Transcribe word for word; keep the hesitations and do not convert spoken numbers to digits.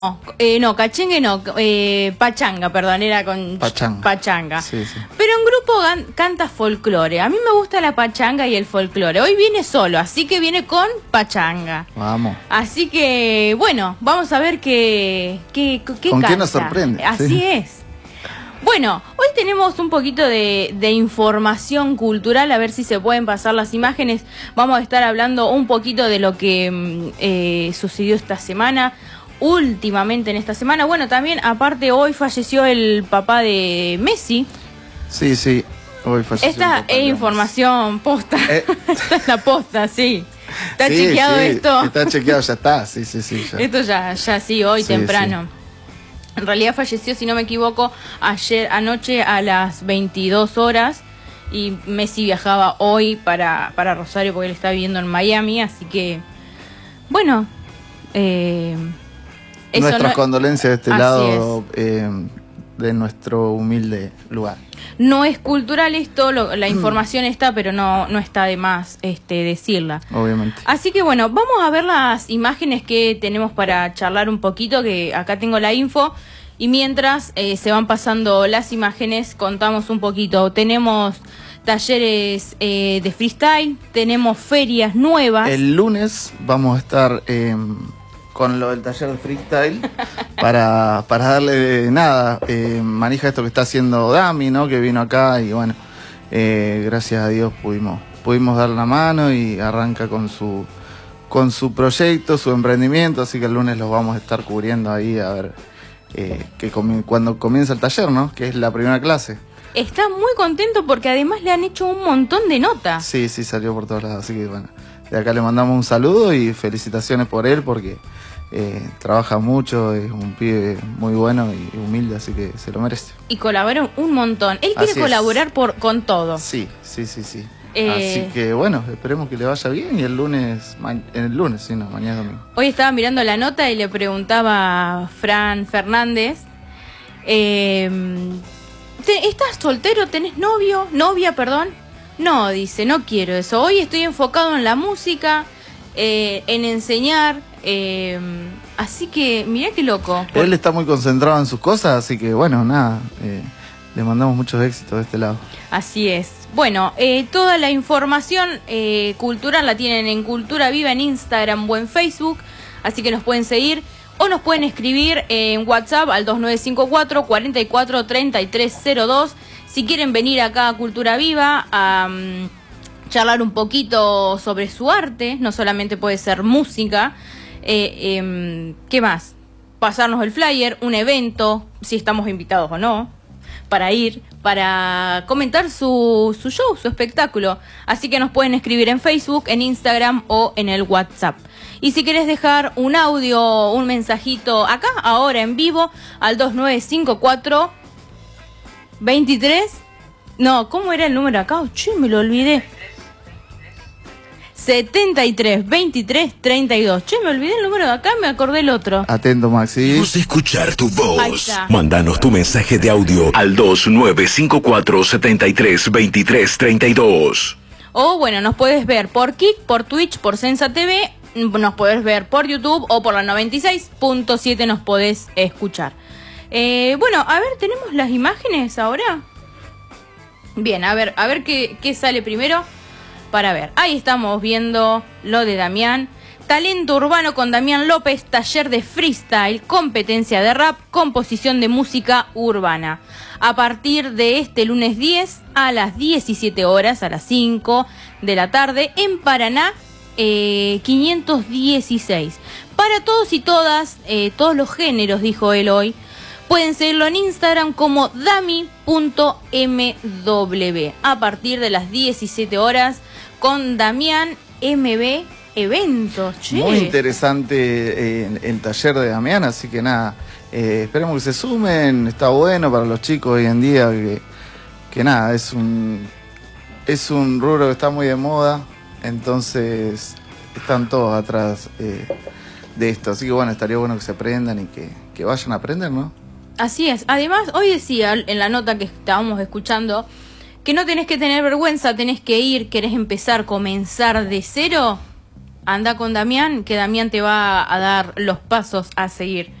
No, eh, no, cachengue no, eh, pachanga, perdón, era con Pachanga. pachanga. Sí, sí. Pero en grupo gan- canta folclore. A mí me gusta la pachanga y el folclore. Hoy viene solo, así que viene con pachanga. Vamos. Así que, bueno, vamos a ver qué, qué, qué ¿Con canta. quién nos sorprende? Así Sí. es. Bueno, hoy tenemos un poquito de, de información cultural, a ver si se pueden pasar las imágenes. Vamos a estar hablando un poquito de lo que mm, eh, sucedió esta semana, últimamente en esta semana. Bueno, también, aparte, hoy falleció el papá de Messi. Sí, sí. Hoy falleció Esta el papá es de información posta. Eh. Esta es la posta, sí. ¿Está Sí, chequeado sí, esto? Está chequeado, ya está. Sí, sí, sí. Ya. Esto ya, ya sí, hoy Sí, temprano. En realidad falleció, si no me equivoco, ayer anoche a las veintidós horas. Y Messi viajaba hoy para, para Rosario porque él está viviendo en Miami. Así que, bueno, eh, eso Nuestras no, condolencias de este Así lado, eh, de nuestro humilde lugar. no es cultural esto, lo- la información está, pero no, no está de más este, decirla. Obviamente. Así que bueno, vamos a ver las imágenes que tenemos para charlar un poquito, que acá tengo la info, y mientras eh, se van pasando las imágenes, contamos un poquito. Tenemos talleres eh, de freestyle, tenemos ferias nuevas. El lunes vamos a estar eh, con lo del taller de freestyle para, para darle nada, eh, manija esto que está haciendo Dami, ¿no? Que vino acá y bueno, eh, gracias a Dios pudimos, pudimos dar la mano y arranca con su, con su proyecto, su emprendimiento, así que el lunes los vamos a estar cubriendo ahí a ver eh, que comi- cuando comienza el taller, ¿no? Que es la primera clase. Está muy contento porque además le han hecho un montón de notas. Sí, sí, salió por todos lados, así que bueno, de acá le mandamos un saludo y felicitaciones por él porque eh, trabaja mucho, es un pibe muy bueno y humilde, así que se lo merece. Y colaboran un montón. Él quiere Así es. colaborar por, con todo. Sí, sí, sí, sí. Eh. Así que bueno, esperemos que le vaya bien y el lunes, ma- en el lunes, sí, no, mañana domingo. Hoy estaba mirando la nota y le preguntaba a Fran Fernández, eh, ¿te- ¿estás soltero? ¿Tenés novio? ¿Novia, perdón? No, dice, no quiero eso. Hoy estoy enfocado en la música, eh, en enseñar, eh, así que mirá qué loco. Por- Él está muy concentrado en sus cosas, así que bueno, nada, eh, le mandamos muchos éxitos de este lado. Así es. Bueno, eh, toda la información eh, cultural la tienen en Cultura Viva en Instagram o en Facebook, así que nos pueden seguir o nos pueden escribir en WhatsApp al dos nueve cinco cuatro, cuatro cuatro, tres tres cero dos. Si quieren venir acá a Cultura Viva a um, charlar un poquito sobre su arte, no solamente puede ser música, eh, eh, ¿qué más? Pasarnos el flyer, un evento, si estamos invitados o no, para ir, para comentar su, su show, su espectáculo. Así que nos pueden escribir en Facebook, en Instagram o en el WhatsApp. Y si querés dejar un audio, un mensajito acá, ahora en vivo, al dos nueve cinco cuatro, veintitrés... No, ¿cómo era el número acá? Che, me lo olvidé. setenta y tres, veintitrés, treinta y dos. Che, me olvidé el número de acá, me acordé el otro. Atento, Maxi. Queremos escuchar tu Ahí voz. está. Mándanos tu mensaje de audio al dos nueve cinco cuatro, setenta y tres, veintitrés, treinta y dos. O bueno, nos puedes ver por Kik, por Twitch, por Sensa T V, nos podés ver por YouTube o por la noventa y seis punto siete nos podés escuchar. Eh, bueno, a ver, ¿tenemos las imágenes ahora? Bien, a ver, a ver qué, qué sale primero para ver. Ahí estamos viendo lo de Damián. Talento urbano con Damián López, taller de freestyle, competencia de rap, composición de música urbana. A partir de este lunes diez a las diecisiete horas, a las cinco de la tarde, en Paraná eh, quinientos dieciséis. Para todos y todas, eh, todos los géneros, dijo él hoy. Pueden seguirlo en Instagram como dami punto m w. A partir de las diecisiete horas con Damián M B Eventos. Che. Muy interesante eh, el taller de Damián, así que nada, eh, esperemos que se sumen, está bueno para los chicos hoy en día, que, que nada, es un, es un rubro que está muy de moda, entonces están todos atrás eh, de esto, así que bueno, estaría bueno que se aprendan y que, que vayan a aprender, ¿no? Así es. Además, hoy decía en la nota que estábamos escuchando que no tenés que tener vergüenza, tenés que ir, querés empezar, comenzar de cero. Anda con Damián, que Damián te va a dar los pasos a seguir.